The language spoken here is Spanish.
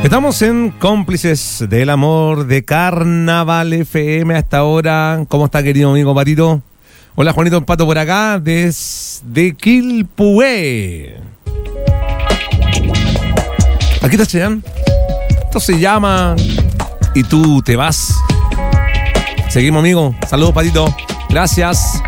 Estamos en Cómplices del Amor de Carnaval FM hasta ahora. ¿Cómo está, querido amigo Patito? Hola, Juanito Pato por acá, desde Quilpué. Aquí está Cheyenne. Esto se llama Y tú te vas. Seguimos, amigo. Saludos, Patito. Gracias.